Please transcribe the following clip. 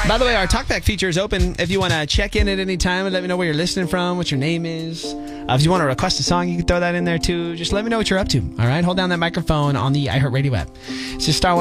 By the way, our TalkBack feature is open if you want to check in at any time and let me know where you're listening from, what your name is. If you want to request a song, you can throw that in there too. Just let me know what you're up to. All right, hold down that microphone on the iHeartRadio app. It's just star